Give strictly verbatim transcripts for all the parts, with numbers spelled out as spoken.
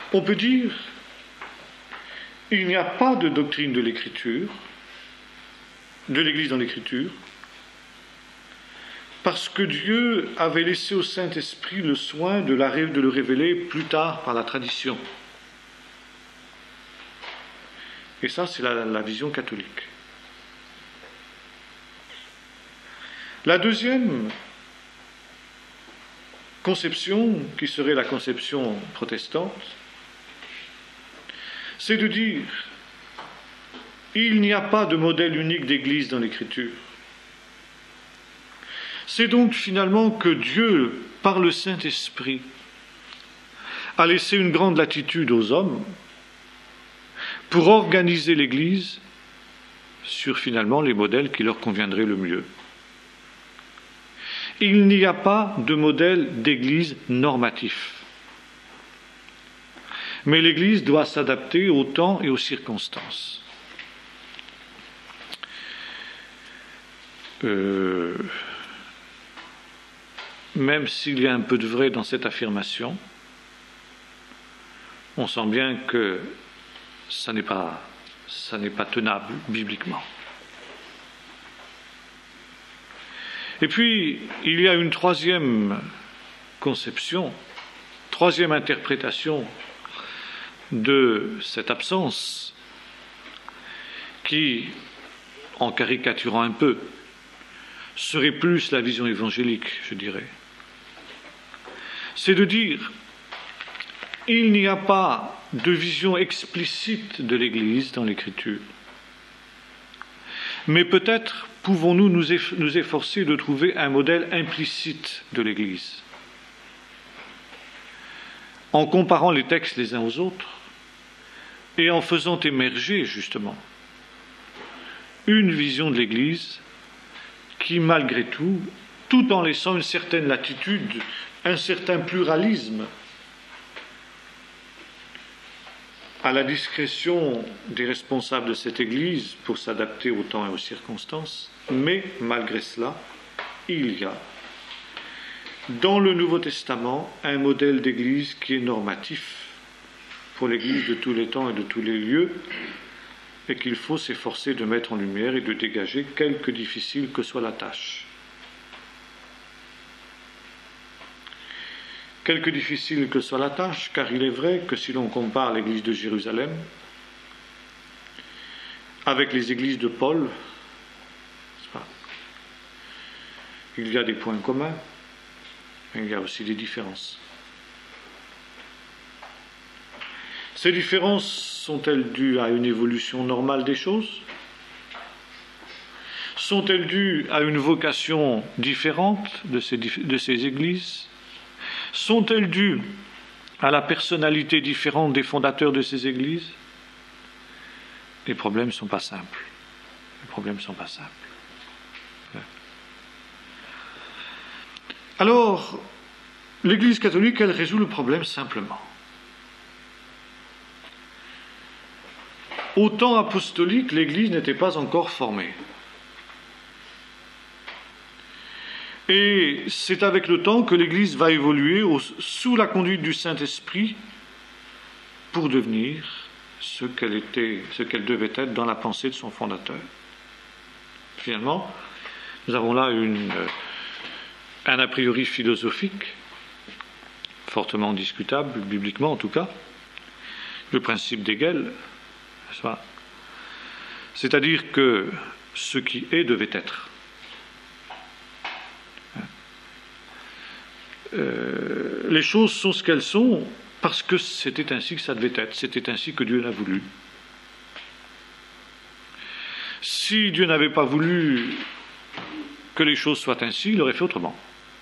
On peut dire il n'y a pas de doctrine de l'Écriture, de l'Église dans l'Écriture, parce que Dieu avait laissé au Saint-Esprit le soin de, la, de le révéler plus tard par la tradition. Et ça, c'est la, la vision catholique. La deuxième conception, qui serait la conception protestante, c'est de dire il n'y a pas de modèle unique d'Église dans l'Écriture. C'est donc finalement que Dieu, par le Saint-Esprit, a laissé une grande latitude aux hommes pour organiser l'Église sur finalement les modèles qui leur conviendraient le mieux. Il n'y a pas de modèle d'Église normatif. Mais l'Église doit s'adapter au temps et aux circonstances. Euh, même s'il y a un peu de vrai dans cette affirmation, on sent bien que ça n'est pas, ça n'est pas tenable bibliquement. Et puis, il y a une troisième conception, troisième interprétation de cette absence qui, en caricaturant un peu, serait plus la vision évangélique, je dirais. C'est de dire il n'y a pas de vision explicite de l'Église dans l'Écriture, mais peut-être pouvons-nous nous, eff- nous efforcer de trouver un modèle implicite de l'Église. En comparant les textes les uns aux autres et en faisant émerger justement une vision de l'Église qui, malgré tout, tout en laissant une certaine latitude, un certain pluralisme à la discrétion des responsables de cette Église pour s'adapter au temps et aux circonstances, mais malgré cela, il y a dans le Nouveau Testament un modèle d'Église qui est normatif pour l'Église de tous les temps et de tous les lieux, et qu'il faut s'efforcer de mettre en lumière et de dégager, quelque difficile que soit la tâche. Quelque difficile que soit la tâche, car il est vrai que si l'on compare l'Église de Jérusalem avec les églises de Paul, il y a des points communs, mais il y a aussi des différences. Ces différences sont-elles dues à une évolution normale des choses ? Sont-elles dues à une vocation différente de ces, de ces églises ? Sont-elles dues à la personnalité différente des fondateurs de ces églises ? Les problèmes ne sont pas simples. Les problèmes ne sont pas simples. Alors, l'Église catholique, elle résout le problème simplement. Au temps apostolique, l'Église n'était pas encore formée. Et c'est avec le temps que l'Église va évoluer au, sous la conduite du Saint-Esprit pour devenir ce qu'elle était, ce qu'elle devait être dans la pensée de son fondateur. Finalement, nous avons là une, un a priori philosophique, fortement discutable, bibliquement en tout cas, le principe d'Hegel, n'est-ce pas ? C'est-à-dire que ce qui est devait être. Euh, les choses sont ce qu'elles sont parce que c'était ainsi que ça devait être, c'était ainsi que Dieu l'a voulu. Si Dieu n'avait pas voulu que les choses soient ainsi, il aurait fait autrement.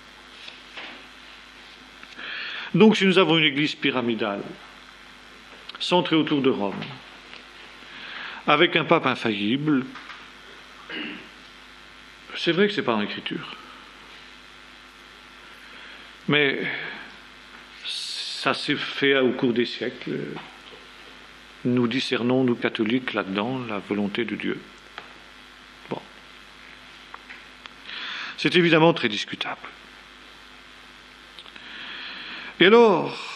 Donc si nous avons une église pyramidale, centrée autour de Rome, avec un pape infaillible, c'est vrai que ce n'est pas dans l'Écriture. Mais ça s'est fait au cours des siècles. Nous discernons, nous catholiques, là-dedans, la volonté de Dieu. Bon. C'est évidemment très discutable. Et alors,